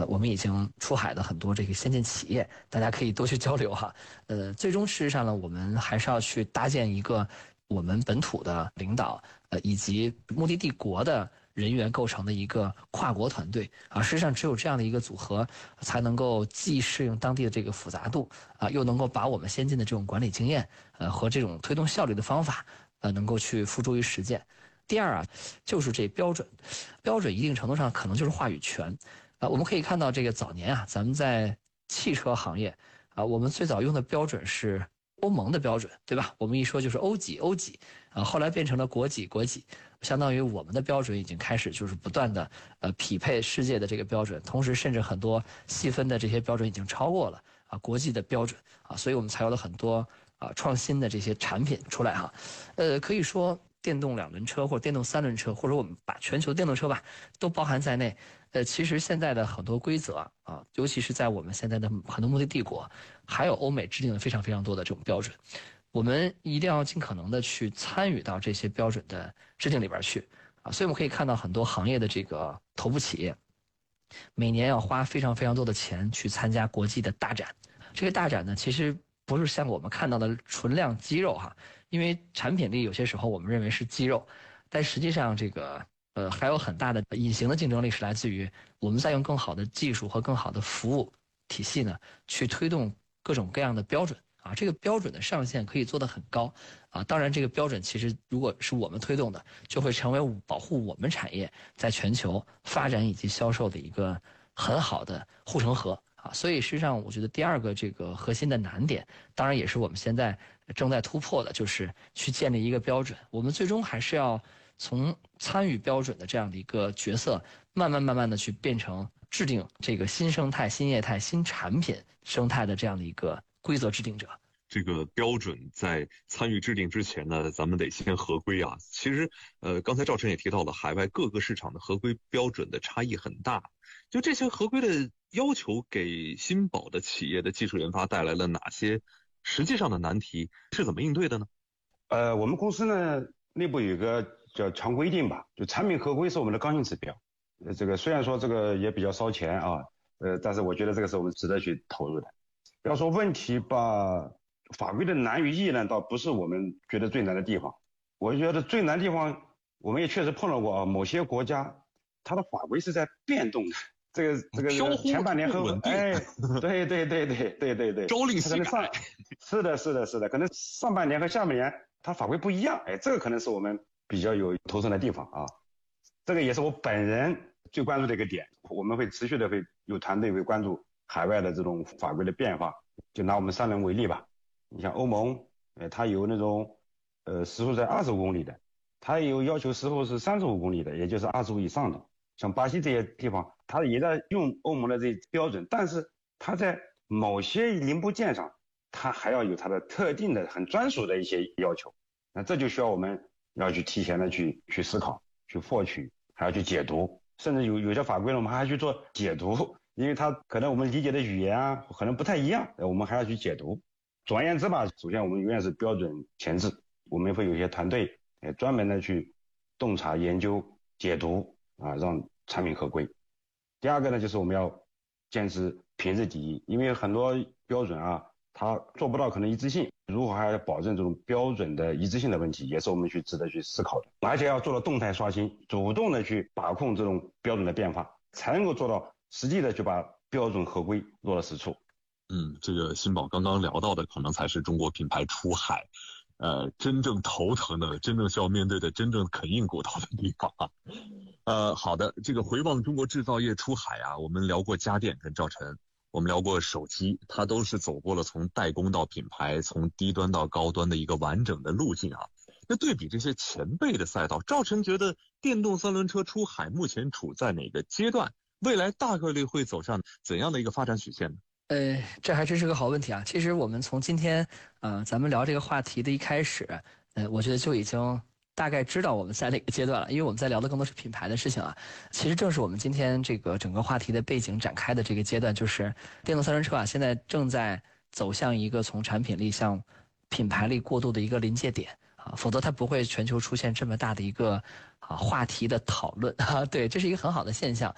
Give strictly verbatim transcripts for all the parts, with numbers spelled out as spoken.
呃，我们已经出海的很多这个先进企业，大家可以多去交流哈。呃，最终事实上呢，我们还是要去搭建一个我们本土的领导，呃，以及目的地国的人员构成的一个跨国团队啊。事实上，只有这样的一个组合，才能够既适应当地的这个复杂度啊，又能够把我们先进的这种管理经验，呃，和这种推动效率的方法，呃，能够去付诸于实践。第二啊，就是这标准，标准一定程度上可能就是话语权。啊，我们可以看到这个早年啊，咱们在汽车行业啊，我们最早用的标准是欧盟的标准，对吧？我们一说就是欧几欧几啊，后来变成了国几国几，相当于我们的标准已经开始就是不断的呃匹配世界的这个标准，同时甚至很多细分的这些标准已经超过了啊国际的标准啊，所以我们才有了很多啊创新的这些产品出来哈。呃，可以说电动两轮车或者电动三轮车，或者我们把全球的电动车吧都包含在内。呃，其实现在的很多规则啊，尤其是在我们现在的很多目的帝国，还有欧美制定了非常非常多的这种标准，我们一定要尽可能的去参与到这些标准的制定里边去啊。所以我们可以看到很多行业的这个头部企业，每年要花非常非常多的钱去参加国际的大展。这个大展呢，其实不是像我们看到的纯量肌肉哈，因为产品力有些时候我们认为是肌肉，但实际上这个。呃，还有很大的隐形的竞争力是来自于我们在用更好的技术和更好的服务体系呢，去推动各种各样的标准啊。这个标准的上限可以做得很高啊。当然，这个标准其实如果是我们推动的，就会成为保护我们产业在全球发展以及销售的一个很好的护城河啊。所以，事实上，我觉得第二个这个核心的难点，当然也是我们现在正在突破的，就是去建立一个标准。我们最终还是要从参与标准的这样的一个角色，慢慢慢慢的去变成制定这个新生态、新业态、新产品生态的这样的一个规则制定者。 这个标准在参与制定之前呢，咱们得先合规啊。其实，呃，刚才赵晨也提到了，海外各个市场的合规标准的差异很大。就这些合规的要求，给新宝的企业的技术研发带来了哪些实际上的难题？是怎么应对的呢？ 呃，我们公司呢内部有个叫强规定吧，就产品合规是我们的刚性指标。呃，这个虽然说这个也比较烧钱啊，呃，但是我觉得这个是我们值得去投入的。要说问题吧，法规的难与易呢，倒不是我们觉得最难的地方。我觉得最难的地方，我们也确实碰到过啊，某些国家它的法规是在变动的。这个这个前半年和哎，对对对对对对对， 朝令夕改。 是的，是的，是的，可能上半年和下半年它法规不一样，哎，这个可能是我们比较有头疼的地方啊。这个也是我本人最关注的一个点，我们会持续的会有团队会关注海外的这种法规的变化。就拿我们三轮为例吧，你像欧盟，呃，它有那种呃时速在二十五公里的，它也有要求时速是三十五公里的，也就是二十五以上的。像巴西这些地方，它也在用欧盟的这些标准，但是它在某些零部件上，它还要有它的特定的、很专属的一些要求。那这就需要我们要去提前的去去思考、去获取，还要去解读，甚至有有些法规呢，我们还要去做解读，因为它可能我们理解的语言啊，可能不太一样，我们还要去解读。总而言之吧，首先我们永远是标准前置，我们会有一些团队，呃，专门的去洞察、研究、解读。啊，让产品合规。第二个呢，就是我们要坚持品质第一，因为很多标准啊，它做不到可能一致性，如何还要保证这种标准的一致性的问题，也是我们去值得去思考的。而且要做到动态刷新，主动的去把控这种标准的变化，才能够做到实际的去把标准合规落到实处。 嗯，这个新宝刚刚聊到的，可能才是中国品牌出海呃，真正头疼的，真正需要面对的，真正啃硬骨头的地方啊。呃，好的，这个回望中国制造业出海啊，我们聊过家电跟赵晨，我们聊过手机，它都是走过了从代工到品牌，从低端到高端的一个完整的路径啊。那对比这些前辈的赛道，赵晨觉得电动三轮车出海目前处在哪个阶段？未来大概率会走上怎样的一个发展曲线呢？ 呃，这还真是个好问题啊！其实我们从今天，呃，咱们聊这个话题的一开始，呃，我觉得就已经大概知道我们在哪个阶段了，因为我们在聊的更多是品牌的事情啊。其实正是我们今天这个整个话题的背景展开的这个阶段，就是电动三轮车啊，现在正在走向一个从产品力向品牌力过渡的一个临界点啊，否则它不会全球出现这么大的一个啊话题的讨论啊。对，这是一个很好的现象。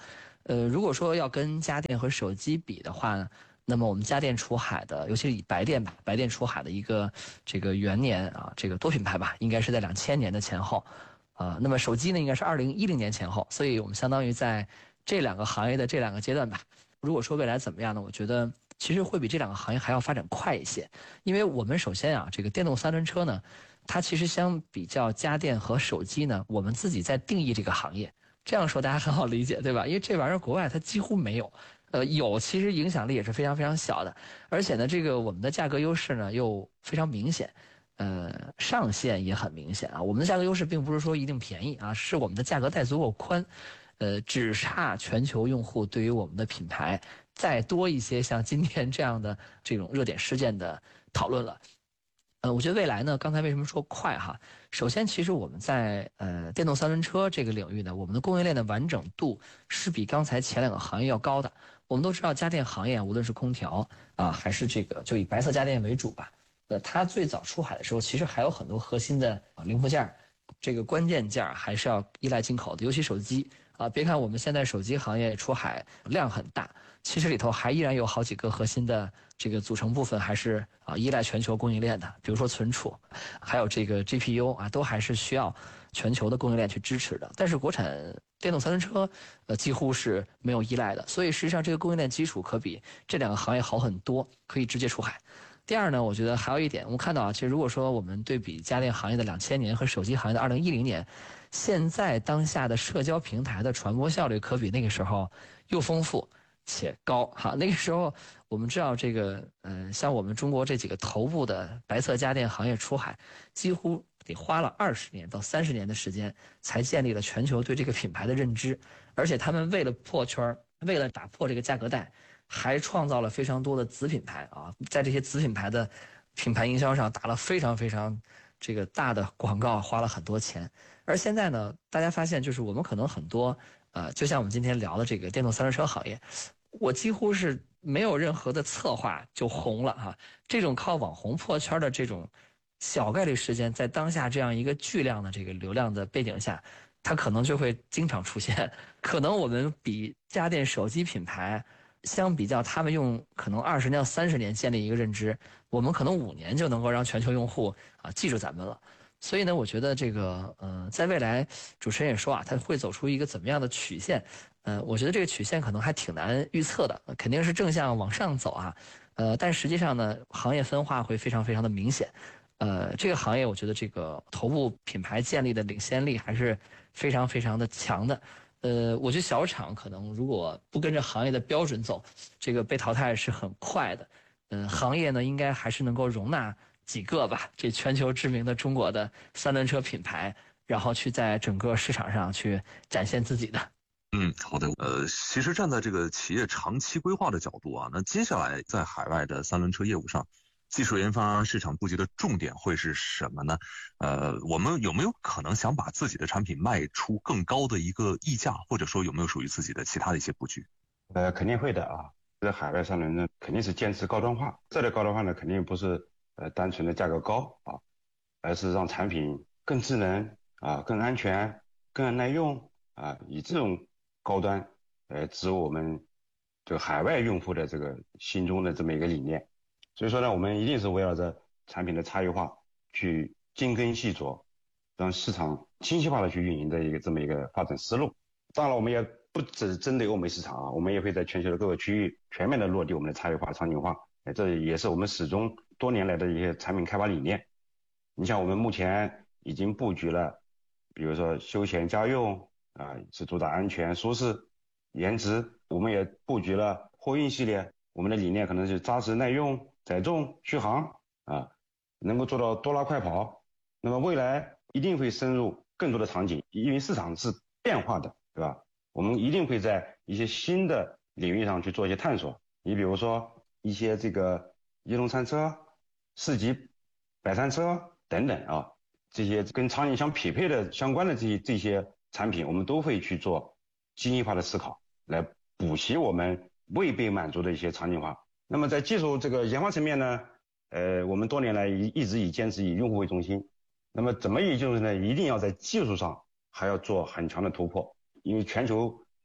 呃，如果说要跟家电和手机比的话呢，那么我们家电出海的，尤其是以白电吧，白电出海的一个这个元年啊，这个多品牌吧，应该是在两千年的前后，啊，那么手机呢应该是二零一零年前后，所以我们相当于在这两个行业的这两个阶段吧。如果说未来怎么样呢？我觉得其实会比这两个行业还要发展快一些，因为我们首先啊，这个电动三轮车呢，它其实相比较家电和手机呢，我们自己在定义这个行业。这样说大家很好理解，对吧？因为这玩意儿国外它几乎没有。呃，有，其实影响力也是非常非常小的，而且呢，这个我们的价格优势呢又非常明显，呃，上限也很明显啊。我们的价格优势并不是说一定便宜啊，是我们的价格带足够宽，呃，只差全球用户对于我们的品牌再多一些像今天这样的这种热点事件的讨论了。呃，我觉得未来呢，刚才为什么说快哈？首先，其实我们在呃电动三轮车这个领域呢，我们的供应链的完整度是比刚才前两个行业要高的。我们都知道家电行业，无论是空调啊，还是这个就以白色家电为主吧，呃，它最早出海的时候，其实还有很多核心的零部件，这个关键件还是要依赖进口的，尤其手机啊。别看我们现在手机行业出海量很大，其实里头还依然有好几个核心的这个组成部分还是啊依赖全球供应链的，比如说存储，还有这个 G P U 啊，都还是需要全球的供应链去支持的。但是国产电动三轮车，呃，几乎是没有依赖的，所以实际上这个供应链基础可比这两个行业好很多，可以直接出海。第二呢，我觉得还有一点，我们看到啊，其实如果说我们对比家电行业的两千年和手机行业的二零一零年，现在当下的社交平台的传播效率可比那个时候又丰富且高哈。那个时候我们知道这个，嗯、呃，像我们中国这几个头部的白色家电行业出海，几乎得花了二十年到三十年的时间，才建立了全球对这个品牌的认知。而且他们为了破圈，为了打破这个价格带，还创造了非常多的子品牌啊，在这些子品牌的品牌营销上打了非常非常这个大的广告，花了很多钱。而现在呢，大家发现就是我们可能很多呃，就像我们今天聊的这个电动三轮车行业，我几乎是没有任何的策划就红了哈。这种靠网红破圈的这种小概率事件，在当下这样一个巨量的这个流量的背景下，它可能就会经常出现。可能我们比家电手机品牌相比较，他们用可能二十年到三十年建立一个认知，我们可能五年就能够让全球用户啊记住咱们了。所以呢，我觉得这个呃，在未来，主持人也说啊，它会走出一个怎么样的曲线？呃，我觉得这个曲线可能还挺难预测的，肯定是正向往上走啊。呃，但实际上呢，行业分化会非常非常的明显。呃，这个行业我觉得这个头部品牌建立的领先力还是非常非常的强的。呃，我觉得小厂可能如果不跟着行业的标准走，这个被淘汰是很快的。嗯、呃，行业呢应该还是能够容纳几个吧，这全球知名的中国的三轮车品牌，然后去在整个市场上去展现自己的。 嗯，好的。呃，其实站在这个企业长期规划的角度啊，那接下来在海外的三轮车业务上，技术研发、市场布局的重点会是什么呢？呃，我们有没有可能想把自己的产品卖出更高的一个溢价，或者说有没有属于自己的其他的一些布局？ 呃，肯定会的啊。在海外三轮呢，肯定是坚持高端化。这类高端化呢，肯定不是呃单纯的价格高啊，而是让产品更智能啊、更安全、更耐用啊，以这种高端呃植入我们这个海外用户的这个心中的这么一个理念。所以说呢，我们一定是围绕着产品的差异化去精耕细作，让市场精细化的去运营的一个这么一个发展思路。当然，我们也不只针对欧美市场啊，我们也会在全球的各个区域全面的落地我们的差异化、场景化。这也是我们始终多年来的一些产品开发理念。你像我们目前已经布局了，比如说休闲家用啊，是主打安全、舒适、颜值。我们也布局了货运系列，我们的理念可能是扎实耐用、载重、续航啊，能够做到多拉快跑。那么未来一定会深入更多的场景，因为市场是变化的，对吧？我们一定会在一些新的领域上去做一些探索。你比如说一些这个移动餐车、市级摆摊车等等啊，这些跟场景相匹配的相关的这些这些产品，我们都会去做精细化的思考，来补齐我们未被满足的一些场景化。那么在技术这个研发层面呢，呃，我们多年来一一直以坚持以用户为中心。那么怎么也就是呢，一定要在技术上还要做很强的突破，因为全球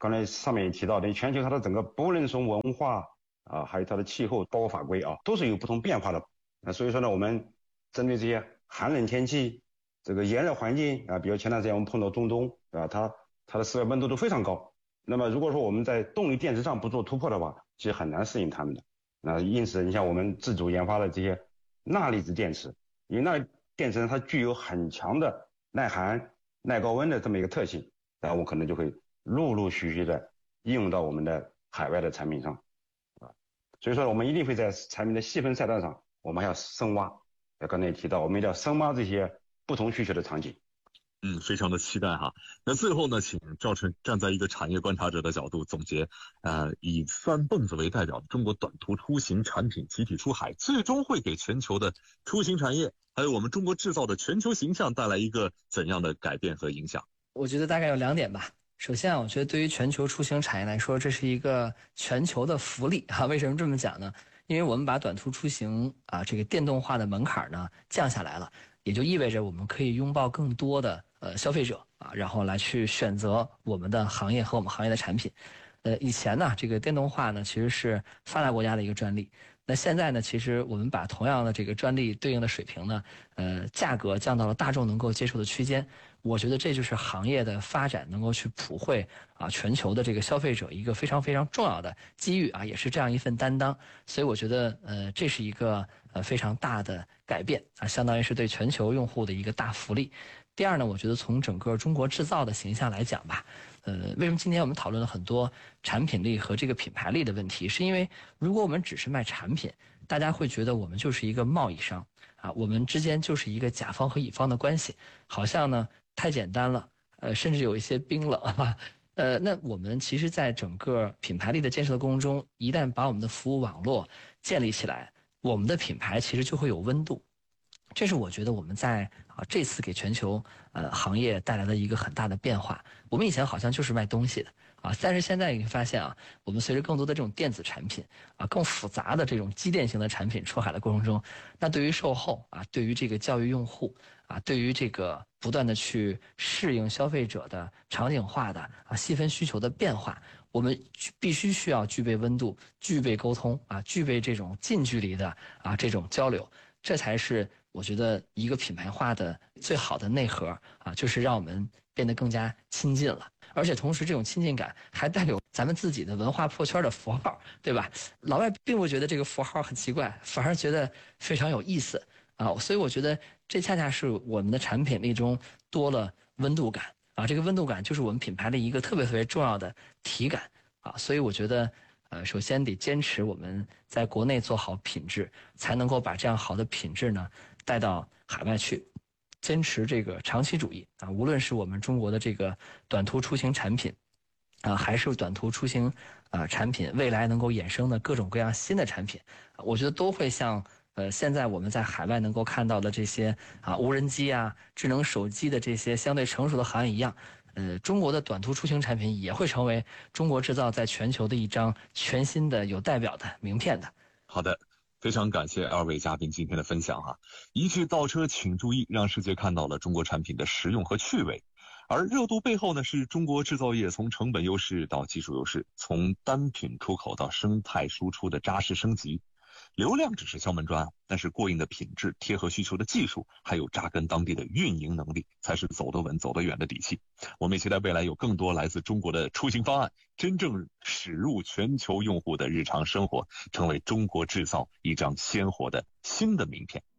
刚才上面也提到的，全球它的整个不论从文化啊，还有它的气候，包括法规啊，都是有不同变化的。那所以说呢，我们针对这些寒冷天气、这个炎热环境啊，比如前段时间我们碰到中东啊，它它的室外温度都非常高。那么如果说我们在动力电池上不做突破的话，其实很难适应它们的。那因此，你像我们自主研发的这些钠离子电池，因为钠电池呢，它具有很强的耐寒、耐高温的这么一个特性，然后我可能就会陆陆续续的应用到我们的海外的产品上，啊，所以说我们一定会在产品的细分赛道上，我们还要深挖。刚才也提到，我们一定要深挖这些不同需求的场景。 嗯，非常的期待哈。那最后呢，请赵晨站在一个产业观察者的角度总结，呃，以三蹦子为代表的中国短途出行产品集体出海，最终会给全球的出行产业，还有我们中国制造的全球形象带来一个怎样的改变和影响？ 我觉得大概有两点吧。首先啊，我觉得对于全球出行产业来说，这是一个全球的福利啊。为什么这么讲呢？因为我们把短途出行啊这个电动化的门槛呢降下来了，也就意味着我们可以拥抱更多的呃消费者啊，然后来去选择我们的行业和我们行业的产品。呃，以前呢，这个电动化呢其实是发达国家的一个专利。那现在呢，其实我们把同样的这个专利对应的水平呢，呃，价格降到了大众能够接受的区间。我觉得这就是行业的发展能够去普惠啊全球的这个消费者一个非常非常重要的机遇啊，也是这样一份担当。所以我觉得呃这是一个呃非常大的改变啊，相当于是对全球用户的一个大福利。第二呢，我觉得从整个中国制造的形象来讲吧，呃，为什么今天我们讨论了很多产品力和这个品牌力的问题？是因为如果我们只是卖产品，大家会觉得我们就是一个贸易商啊，我们之间就是一个甲方和乙方的关系，好像呢太简单了，呃，甚至有一些冰冷啊。呃，那我们其实在整个品牌力的建设的过程中，一旦把我们的服务网络建立起来，我们的品牌其实就会有温度。这是我觉得我们在啊这次给全球呃行业带来的一个很大的变化。我们以前好像就是卖东西的啊，但是现在你会发现啊，我们随着更多的这种电子产品啊，更复杂的这种机电型的产品出海的过程中，那对于售后啊，对于这个教育用户啊，对于这个不断的去适应消费者的场景化的啊细分需求的变化，我们必须需要具备温度，具备沟通啊，具备这种近距离的啊这种交流，这才是我觉得一个品牌化的最好的内核啊，就是让我们变得更加亲近了，而且同时这种亲近感还带有咱们自己的文化破圈的符号，对吧？老外并不觉得这个符号很奇怪，反而觉得非常有意思啊，所以我觉得这恰恰是我们的产品力中多了温度感啊，这个温度感就是我们品牌的一个特别特别重要的体感啊，所以我觉得。呃，首先得坚持我们在国内做好品质，才能够把这样好的品质呢带到海外去。坚持这个长期主义啊，无论是我们中国的这个短途出行产品，啊，还是短途出行啊产品，未来能够衍生的各种各样新的产品，我觉得都会像呃现在我们在海外能够看到的这些啊无人机啊、智能手机的这些相对成熟的行业一样。呃，中国的短途出行产品也会成为中国制造在全球的一张全新的有代表的名片的。 好的，非常感谢二位嘉宾今天的分享哈。一句倒车请注意，让世界看到了中国产品的实用和趣味。而热度背后呢，是中国制造业从成本优势到技术优势，从单品出口到生态输出的扎实升级。流量只是敲门砖，但是过硬的品质、贴合需求的技术，还有扎根当地的运营能力，才是走得稳、走得远的底气。我们也期待未来有更多来自中国的出行方案，真正驶入全球用户的日常生活，成为中国制造一张鲜活的新的名片。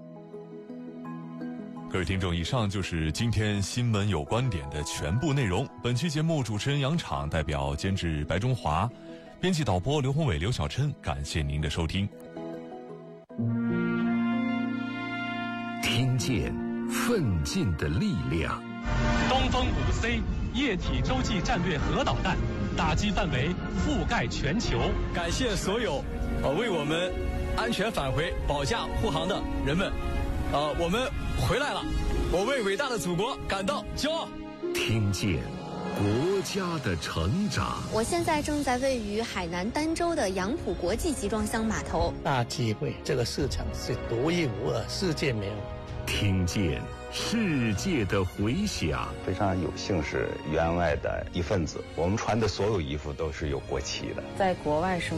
各位听众，以上就是今天新闻有观点的全部内容。本期节目主持人杨昶，代表监制白中华，编辑导播刘宏伟、刘小琛，感谢您的收听。 听见奋进的力量。 东风五 C 液体洲际战略核导弹打击范围覆盖全球。 感谢所有呃为我们安全返回保驾护航的人们，呃，我们回来了，我为伟大的祖国感到骄傲。 听见国家的成长。 我现在正在位于海南儋州的杨浦国际集装箱码头。 大机会，这个市场是独一无二，世界没有。 听见世界的回响。 非常有幸是员外的一份子，我们穿的所有衣服都是有国旗的。 在国外生